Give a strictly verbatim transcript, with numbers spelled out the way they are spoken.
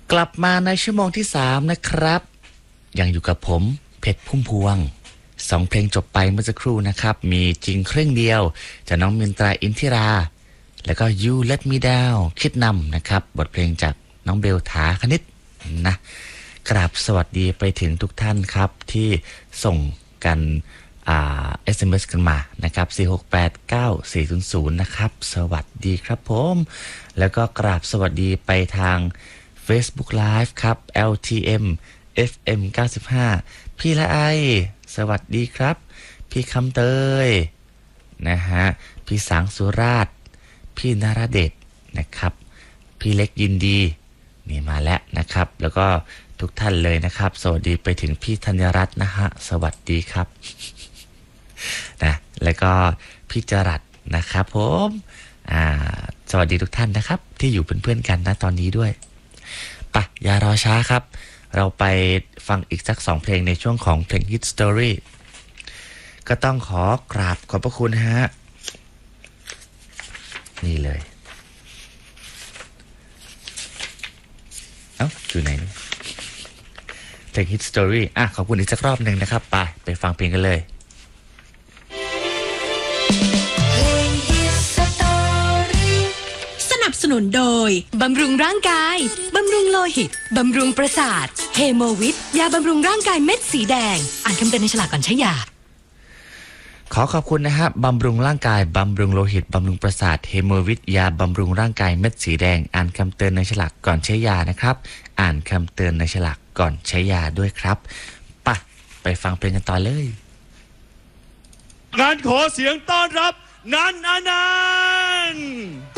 กลับมาในชั่วโมงที่สามนะครับยังอยู่กับผมเพชรพุ่มพวงสองเพลงจบไปเมื่อสักครู่นะครับมีจริงครึ่งเดียวจากน้องมินตราอินทิราแล้วก็ You Let Me Down คิดนำนะครับบทเพลงจากน้องเบลถาคณิตนะกราบสวัสดีไปถึงทุกท่านครับที่ส่งกันอ่า เอส เอ็ม เอส กันมานะครับสี่ หก แปด เก้า สี่ ศูนย์ ศูนย์นะครับสวัสดีครับผมแล้วก็กราบสวัสดีไปทาง Facebook Live ครับ แอล ที เอ็ม เอฟ เอ็ม เก้าสิบห้า พี่ละไอสวัสดีครับพี่คำเตยนะฮะพี่สังสุราชพี่นราเดชนะครับพี่เล็กยินดีนี่มาแล้วนะครับแล้วก็ทุกท่านเลยนะครับสวัสดีไปถึงพี่ธัญรัตน์นะฮะสวัสดีครับนะแล้วก็พี่จรัสนะครับผมอ่าสวัสดีทุกท่านนะครับที่อยู่เป็นเพื่อนกันนะตอนนี้ด้วยปะอย่ารอช้าครับเราไปฟังอีกสักสองเพลงในช่วงของเพลง Hit Story ก็ต้องขอกราบขอบพระคุณฮะนี่เลยเอ้าอยู่ไหนเพลง Hit Story อ่ะขอบคุณอีกสักรอบหนึ่งนะครับไปไปฟังเพลงกันเลยสนับสนุนโดยบำรุงร่างกายบำรุงโลหิตบำรุงประสาทเฮโมวิทยาบำรุงร่างกายเม็ดสีแดงอ่านคำเตือนในฉลากก่อนใช้ยาขอขอบคุณนะฮะบำรุงร่างกายบำรุงโลหิตบำรุงประสาทเฮโมวิทยาบำรุงร่างกายเม็ดสีแดงอ่านคำเตือนในฉลากก่อนใช้ยานะครับอ่านคำเตือนในฉลากก่อนใช้ยาด้วยครับไปไปฟังเพลงกันต่อเลยงานขอเสียงต้อนรับนันอนันต์